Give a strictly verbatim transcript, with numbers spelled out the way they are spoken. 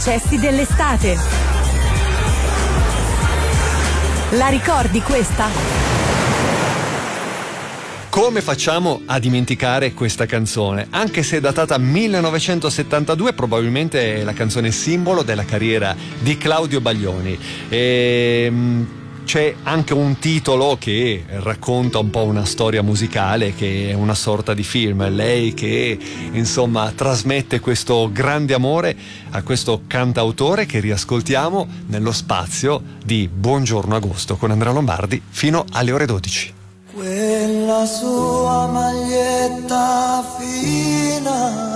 Cessi dell'estate. La ricordi questa? Come facciamo a dimenticare questa canzone? Anche se è datata millenovecentosettantadue, probabilmente è la canzone simbolo della carriera di Claudio Baglioni. E c'è anche un titolo che racconta un po' una storia musicale, che è una sorta di film. Lei che insomma trasmette questo grande amore a questo cantautore che riascoltiamo nello spazio di Buongiorno Agosto con Andrea Lombardi fino alle ore dodici. Quella sua maglietta fina